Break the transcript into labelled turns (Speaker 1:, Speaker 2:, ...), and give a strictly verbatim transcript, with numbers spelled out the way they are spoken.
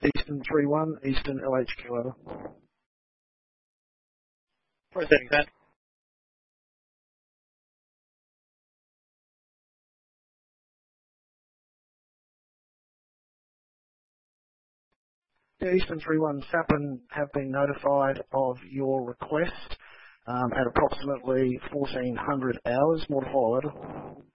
Speaker 1: Eastern three one, Eastern L H Q over.
Speaker 2: Proceeding, Pat.
Speaker 1: Yeah, Eastern three one, Sapin have been notified of your request um, at approximately fourteen hundred hours. More to follow.